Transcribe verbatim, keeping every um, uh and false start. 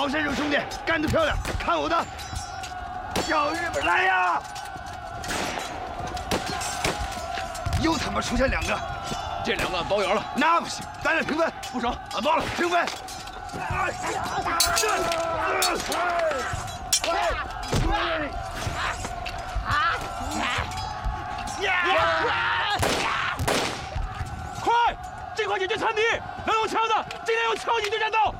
身手，兄弟，干得漂亮！看我的，小日本来呀！又他妈出现两个， 这两个包圆了。 那不行，咱俩平分。 不成， 俺包了，平分。 快，尽快解决残敌！能用枪的尽量用枪击对战斗。